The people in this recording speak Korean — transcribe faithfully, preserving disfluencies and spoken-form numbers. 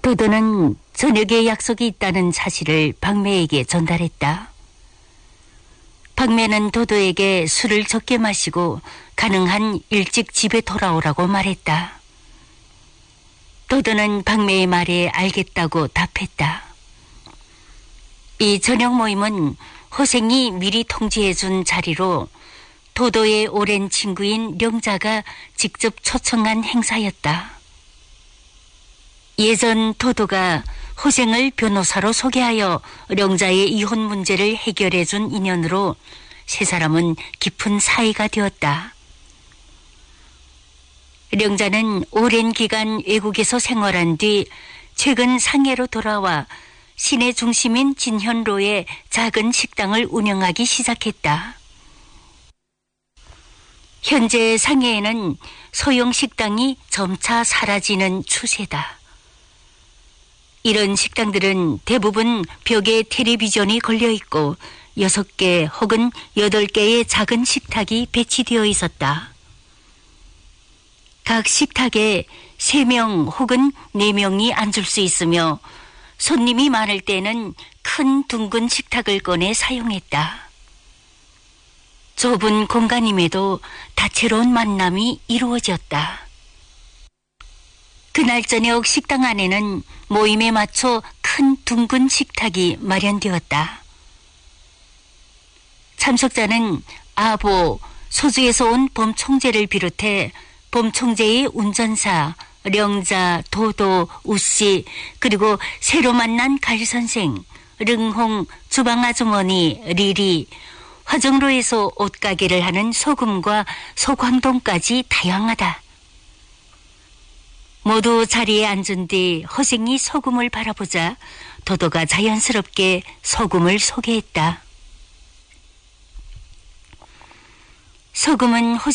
도도는 저녁에 약속이 있다는 사실을 박매에게 전달했다. 박매는 도도에게 술을 적게 마시고 가능한 일찍 집에 돌아오라고 말했다. 도도는 박매의 말에 알겠다고 답했다. 이 저녁 모임은 호생이 미리 통지해준 자리로 도도의 오랜 친구인 령자가 직접 초청한 행사였다. 예전 도도가 호생을 변호사로 소개하여 령자의 이혼 문제를 해결해준 인연으로 세 사람은 깊은 사이가 되었다. 령자는 오랜 기간 외국에서 생활한 뒤 최근 상해로 돌아와 시내 중심인 진현로에 작은 식당을 운영하기 시작했다. 현재 상해에는 소형 식당이 점차 사라지는 추세다. 이런 식당들은 대부분 벽에 텔레비전이 걸려있고 여섯 개 혹은 여덟 개의 작은 식탁이 배치되어 있었다. 각 식탁에 세 명 혹은 네 명이 앉을 수 있으며 손님이 많을 때는 큰 둥근 식탁을 꺼내 사용했다. 좁은 공간임에도 다채로운 만남이 이루어졌다. 그날 저녁 식당 안에는 모임에 맞춰 큰 둥근 식탁이 마련되었다. 참석자는 아보, 소주에서 온 범 총재를 비롯해 범 총재의 운전사, 령자, 도도, 우씨, 그리고 새로 만난 갈 선생, 릉홍, 주방 아주머니, 리리, 화정로에서 옷가게를 하는 소금과 소광동까지 다양하다. 모두 자리에 앉은 뒤 호생이 소금을 바라보자 도도가 자연스럽게 소금을 소개했다. 소금은